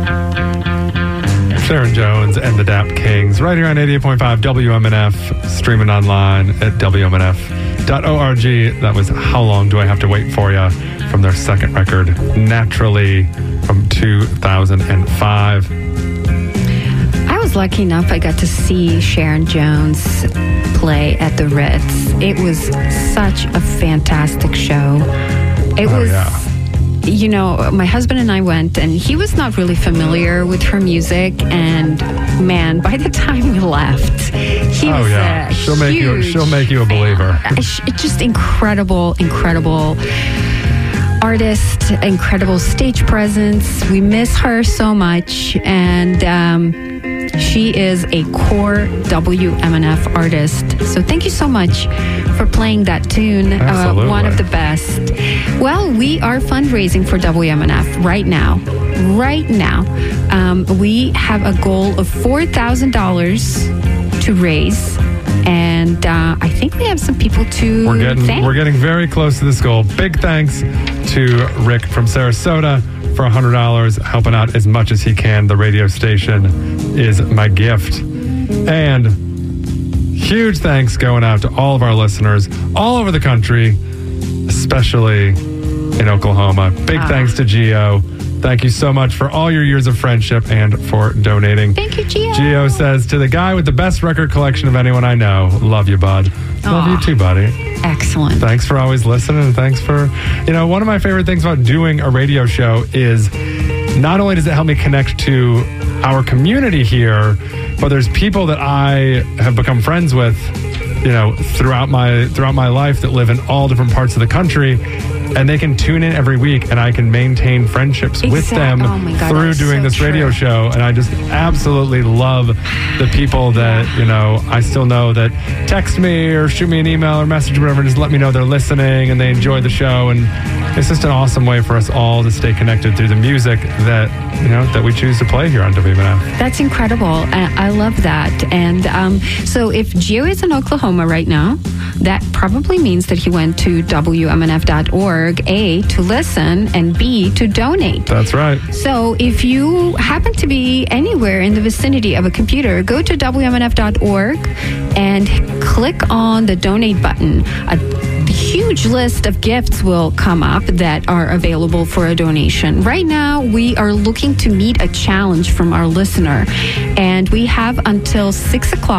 Sharon Jones and the Dap Kings, right here on 88.5 WMNF, streaming online at WMNF.org. That was How Long Do I Have to Wait For Ya from their second record, Naturally, from 2005. I was lucky enough I got to see Sharon Jones play at the Ritz. It was such a fantastic show. It was... Yeah. You know, my husband and I went, and he was not really familiar with her music. And man, by the time we left, he was a she'll make you a believer. Just incredible artist, incredible stage presence. We miss her so much, and she is a core WMNF artist. So thank you so much for playing that tune. One of the best. Well, we are fundraising for WMNF right now. We have a goal of $4,000 to raise. And I think we have some people to thank. We're getting very close to this goal. Big thanks to Rick from Sarasota for $100, helping out as much as he can. The radio station is my gift. And huge thanks going out to all of our listeners all over the country, especially in Oklahoma. Big thanks to Gio. Thank you so much for all your years of friendship and for donating. Thank you, Gio. Gio says, to the guy with the best record collection of anyone I know, love you, bud. Love you too, buddy. Excellent. Thanks for always listening, and thanks for, one of my favorite things about doing a radio show is not only does it help me connect to our community here, but there's people that I have become friends with, throughout my life that live in all different parts of the country. And they can tune in every week, and I can maintain friendships with them through doing this radio show. And I just absolutely love the people that, I still know that text me or shoot me an email or message or whatever, just let me know they're listening and they enjoy the show. And it's just an awesome way for us all to stay connected through the music that, that we choose to play here on WMNF. That's incredible. I love that. And so if Gio is in Oklahoma right now, that probably means that he went to WMNF.org, A, to listen, and B, to donate. That's right. So if you happen to be anywhere in the vicinity of a computer, go to WMNF.org and click on the donate button. A huge list of gifts will come up that are available for a donation. Right now, we are looking to meet a challenge from our listener, and we have until 6 o'clock